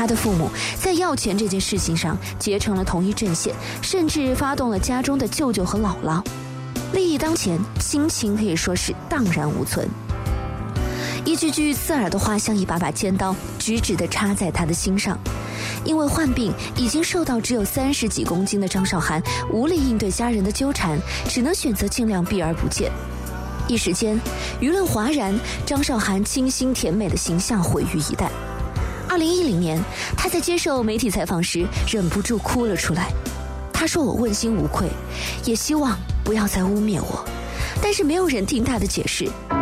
的父母在要钱这件事情上结成了同一阵线，甚至发动了家中的舅舅和姥姥。利益当前，亲情可以说是荡然无存。一句句刺耳的话像一把把尖刀，直直地插在他的心上。因为患病，已经瘦到只有30几公斤的张韶涵无力应对家人的纠缠，只能选择尽量避而不见。一时间，舆论哗然，张韶涵清新甜美的形象毁于一旦。2010年，她在接受媒体采访时忍不住哭了出来。她说：“我问心无愧，也希望不要再污蔑我。”但是没有人听她的解释。